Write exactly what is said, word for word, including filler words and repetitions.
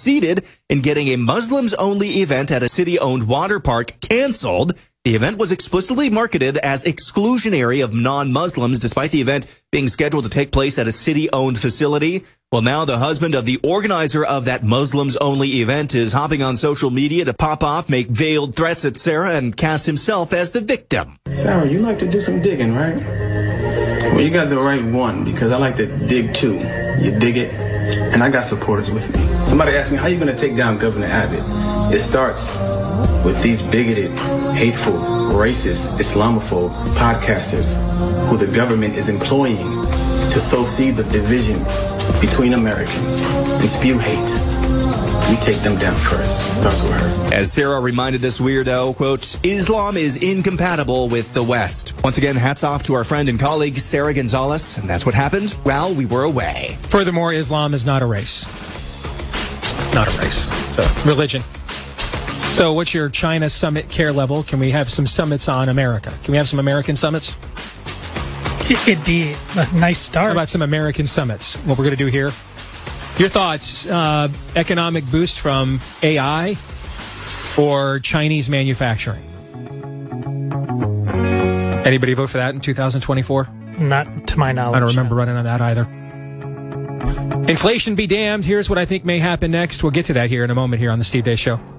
succeeded in getting a Muslims-only event at a city-owned water park canceled. The event was explicitly marketed as exclusionary of non-Muslims, despite the event being scheduled to take place at a city-owned facility. Well, now the husband of the organizer of that Muslims-only event is hopping on social media to pop off, make veiled threats at Sarah, and cast himself as the victim. Sarah, you like to do some digging, right? Well, you got the right one, because I like to dig too. You dig it, and I got supporters with me. Somebody asked me, how are you going to take down Governor Abbott? It starts with these bigoted, hateful, racist, Islamophobe podcasters who the government is employing to sow seeds of division between Americans and spew hate. We take them down first. It starts with her. As Sarah reminded this weirdo, quote, Islam is incompatible with the West. Once again, hats off to our friend and colleague, Sarah Gonzalez. And that's what happened while we were away. Furthermore, Islam is not a race. Not a race. It's a religion. So what's your China summit care level? Can we have some summits on America? Can we have some American summits? It'd be a nice start. How about some American summits? What we're going to do here? Your thoughts, uh, economic boost from A I or Chinese manufacturing? Anybody vote for that in two thousand twenty-four? Not to my knowledge. I don't remember running on that either. Inflation be damned. Here's what I think may happen next. We'll get to that here in a moment here on the Steve Deace Show.